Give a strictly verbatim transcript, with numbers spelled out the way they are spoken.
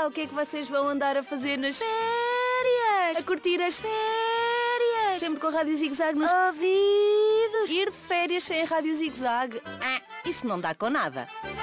o que é que vocês vão andar a fazer nas férias? A curtir as férias! Sempre com a Rádio Zig Zag nos ouvidos! Ir de férias sem a Rádio Zig Zag? Ah, isso não dá com nada!